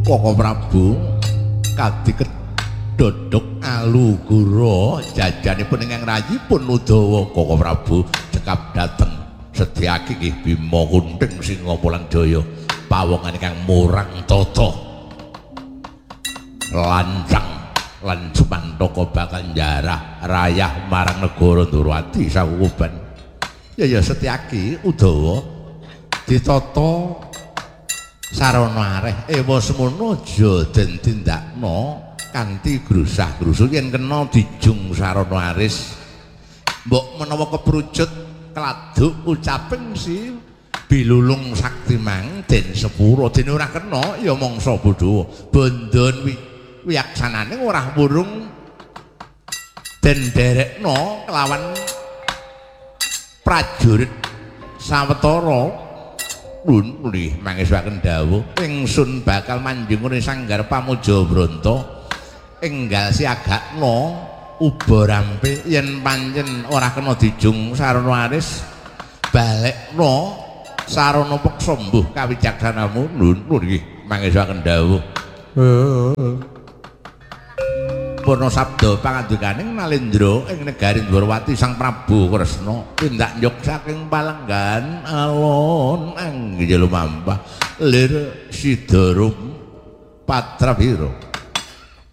Koko Prabu kadhi kedodok alugura jajanipun ingkang rayipun Udawa. Koko Prabu cekap dhateng Setyaki nggih Bima Kunthing Singapulang Jaya pawongan ingkang murang tata lancang lan Sumantaka bakal njarah rayah marang negara Ndrawati sakukuban. Ya Setyaki Udawa ditata sarana areh ewa semono aja den tindakna kanthi grusah-grusuh yen kena dijung sarana aris mbok menawa keprucut kladuk ucaping si bilulung sakti mang den sepura dene ora kena ya mangsa bodho bondon wiyaksanane ora murung den derekna kelawan prajurit sawetara nggih mangesuaken dawuh ingsun bakal manjing Sanggar Pamujabranta enggal siagakna uba rampe yen pancen ora kena dijung sarana aris balekna sarana peksa mbuh kawicaksanamu nggih mangesuaken dawuh purna sabda pangandikaning Nalendra ing negari Ndrawati Sang Prabu Kresna tindak njok saking palenggan alon anggih lumampah lir Sidarum Patrabira.